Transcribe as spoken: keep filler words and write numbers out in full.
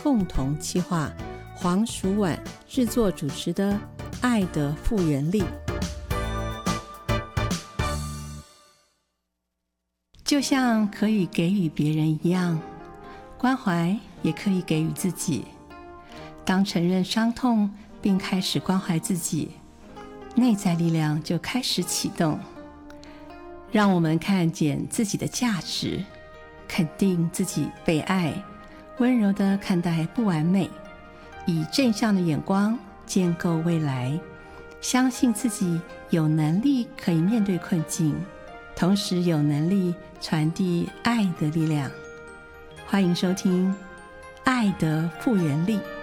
共同企划，黄淑婉制作主持的《爱的复原力》。就像可以给予别人一样，关怀也可以给予自己。当承认伤痛并开始关怀自己，内在力量就开始启动，让我们看见自己的价值，肯定自己被爱，温柔地看待不完美，以正向的眼光建构未来，相信自己有能力可以面对困境，同时有能力传递爱的力量。欢迎收听《爱的复原力》。